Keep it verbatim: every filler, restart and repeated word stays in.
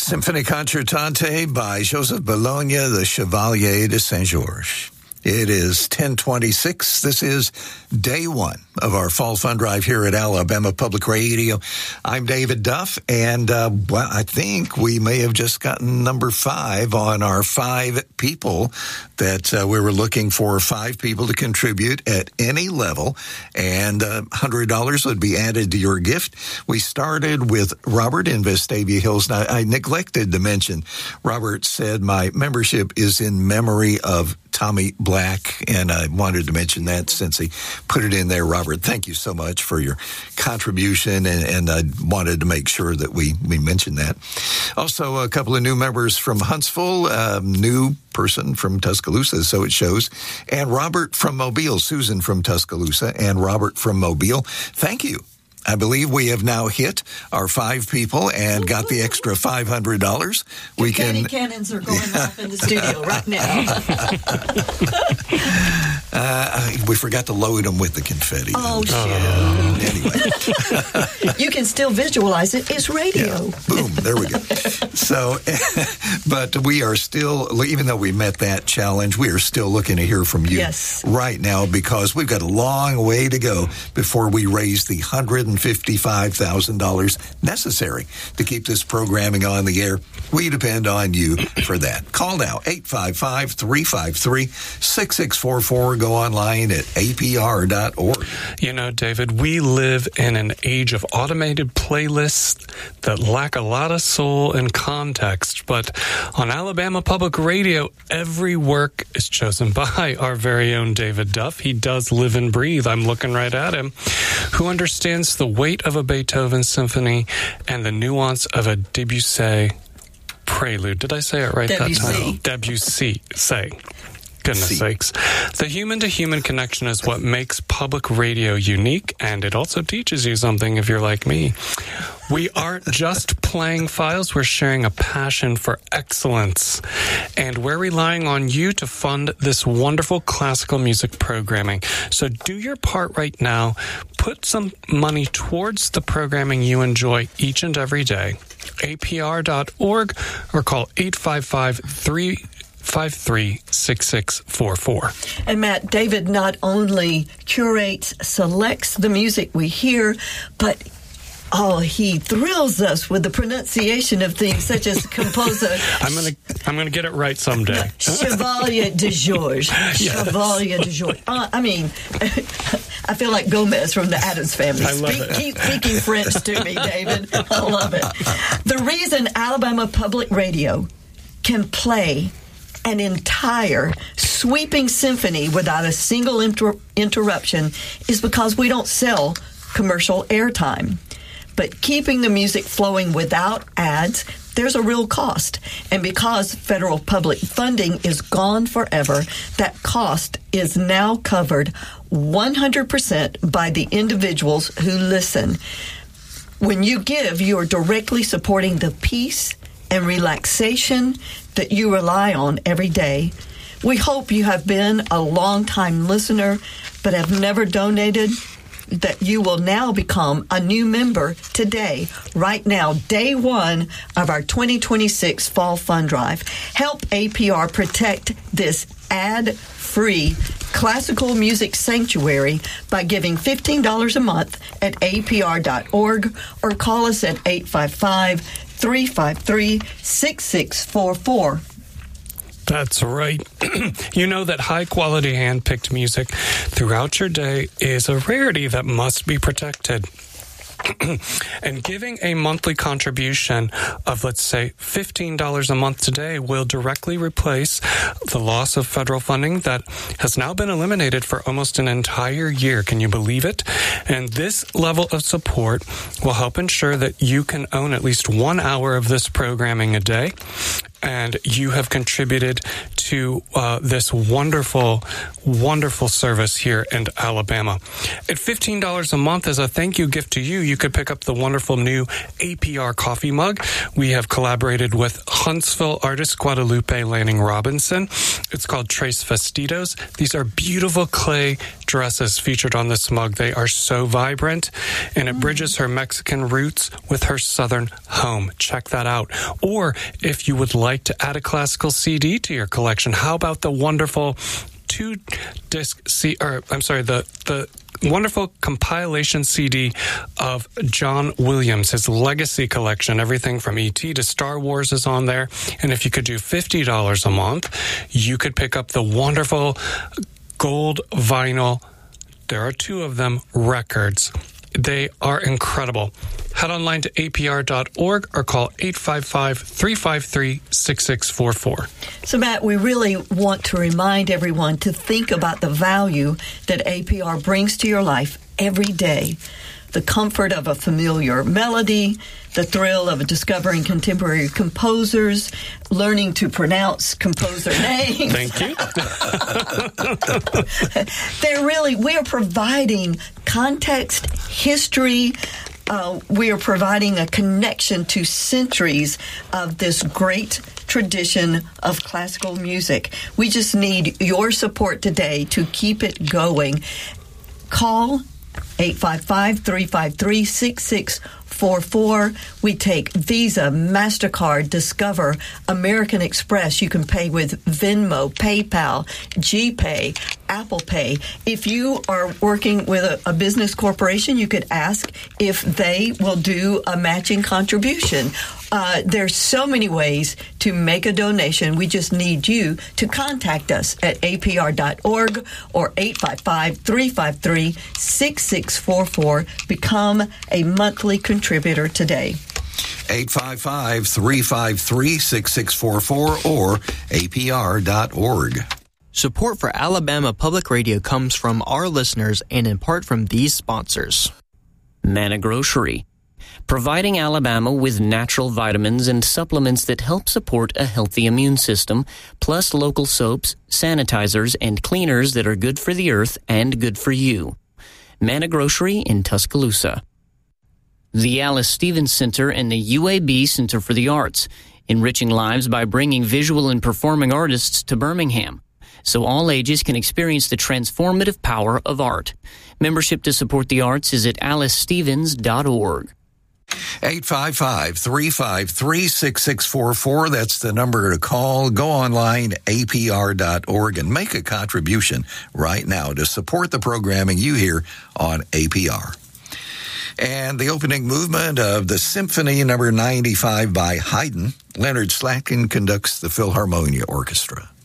Symphonie Concertante by Joseph Bologna, the Chevalier de Saint-Georges. It is ten twenty-six. This is day one of our Fall Fund Drive here at Alabama Public Radio. I'm David Duff, and uh, well, I think we may have just gotten number five on our five people that uh, we were looking for five people to contribute at any level, and uh, one hundred dollars would be added to your gift. We started with Robert in Vestavia Hills. Now, I neglected to mention, Robert said, my membership is in memory of Tommy Black, and I wanted to mention that since he put it in there. Robert, thank you so much for your contribution, and, and I wanted to make sure that we, we mentioned that. Also, a couple of new members from Huntsville, a new person from Tuscaloosa, so it shows, and Robert from Mobile, Susan from Tuscaloosa, and Robert from Mobile. Thank you. I believe we have now hit our five people and got the extra five hundred dollars. We Confetti can cannons are going off in the studio right now. uh, we forgot to load them with the confetti. Oh, shit. Uh, anyway. You can still visualize it. It's radio. Yeah. Boom. There we go. So, but we are still, even though we met that challenge, we are still looking to hear from you yes. right now, because we've got a long way to go before we raise the one hundred fifty-five thousand dollars necessary to keep this programming on the air. We depend on you for that. Call now, eight five five, three five three, six six four four. Go online at A P R dot org. You know, David, we live in an age of automated playlists that lack a lot of soul and context, but on Alabama Public Radio, every work is chosen by our very own David Duff. He does live and breathe. I'm looking right at him, who understands the weight of a Beethoven symphony and the nuance of a Debussy prelude. Did I say it right Debussy. that time? Debussy. Say. Goodness See. sakes. The human-to-human connection is what makes public radio unique, and it also teaches you something if you're like me. We aren't just playing files, we're sharing a passion for excellence. And we're relying on you to fund this wonderful classical music programming. So do your part right now. Put some money towards the programming you enjoy each and every day. A P R dot org or call eight five five, three five three, six six four four. And Matt, David not only curates, selects the music we hear, but oh, he thrills us with the pronunciation of things such as composer. I'm gonna, I'm gonna get it right someday. Chevalier de Georges. Yes. Chevalier de Georges. Uh, I mean, I feel like Gomez from the Addams Family. I love Speak, it. Keep speaking French to me, David. I love it. The reason Alabama Public Radio can play an entire sweeping symphony without a single inter- interruption is because we don't sell commercial airtime. But keeping the music flowing without ads, there's a real cost. And because federal public funding is gone forever, that cost is now covered one hundred percent by the individuals who listen. When you give, you are directly supporting the peace and relaxation that you rely on every day. We hope you have been a long-time listener but have never donated, that you will now become a new member today, right now, day one of our twenty twenty-six Fall Fund Drive. Help A P R protect this ad-free classical music sanctuary by giving fifteen dollars a month at A P R dot org or call us at eight five five, three five three, six six four four. That's right. You know that high-quality hand-picked music throughout your day is a rarity that must be protected. And giving a monthly contribution of, let's say, fifteen dollars a month today will directly replace the loss of federal funding that has now been eliminated for almost an entire year. Can you believe it? And this level of support will help ensure that you can own at least one hour of this programming a day. And you have contributed to uh, this wonderful, wonderful service here in Alabama. At fifteen dollars a month as a thank you gift to you, you could pick up the wonderful new A P R coffee mug. We have collaborated with Huntsville artist Guadalupe Lanning Robinson. It's called Trace Vestidos. These are beautiful clay dresses featured on this mug. They are so vibrant, and it bridges her Mexican roots with her Southern home. Check that out. Or if you would like to add a classical C D to your collection, how about the wonderful two-disc C, or I'm sorry, the the wonderful compilation C D of John Williams, his legacy collection. Everything from E T to Star Wars is on there. And if you could do fifty dollars a month, you could pick up the wonderful gold vinyl, there are two of them, records. They are incredible. Head online to A P R dot org or call eight five five, three five three, six six four four. So, Matt, we really want to remind everyone to think about the value that A P R brings to your life every day. The comfort of a familiar melody, the thrill of discovering contemporary composers, learning to pronounce composer names. Thank you. They're really, we are providing context, history. Uh, we are providing a connection to centuries of this great tradition of classical music. We just need your support today to keep it going. Call eight five five, three five three, six six four four. We take Visa, MasterCard, Discover, American Express. You can pay with Venmo, PayPal, GPay, Apple Pay. If you are working with a, a business corporation, you could ask if they will do a matching contribution. Uh, there's so many ways to make a donation. We just need you to contact us at A P R dot org or eight five five, three five three, six six four four. Become a monthly contributor today. eight five five, three five three, six six four four or A P R dot org. Support for Alabama Public Radio comes from our listeners and in part from these sponsors. Manna Grocery, providing Alabama with natural vitamins and supplements that help support a healthy immune system, plus local soaps, sanitizers, and cleaners that are good for the earth and good for you. Manna Grocery in Tuscaloosa. The Alice Stevens Center and the U A B Center for the Arts, enriching lives by bringing visual and performing artists to Birmingham, so all ages can experience the transformative power of art. Membership to support the arts is at alice stevens dot org. eight five five, three five three, six six four four. That's the number to call. Go online, A P R dot org, and make a contribution right now to support the programming you hear on A P R. And the opening movement of the Symphony Number ninety-five by Haydn, Leonard Slatkin conducts the Philharmonia Orchestra.